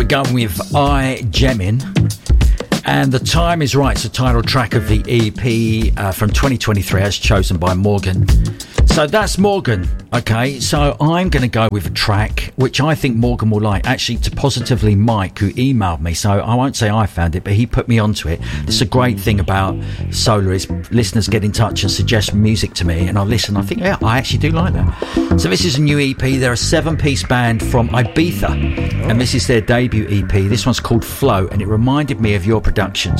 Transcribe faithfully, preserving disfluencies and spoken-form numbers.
going with I Gemin, and The Time Is Right. It's the title track of the E P uh, from twenty twenty-three, as chosen by Morgan. So that's Morgan. Okay, so I'm going to go with a track which I think Morgan will like. Actually, to positively Mike, who emailed me. So I won't say I found it, but he put me onto it. It's a great thing about Solar is listeners get in touch and suggest music to me, and I listen. I think, yeah, I actually do like that. So this is a new E P. They're a seven-piece band from Ibiza, and this is their debut E P. This one's called Flow, and it reminded me of your production.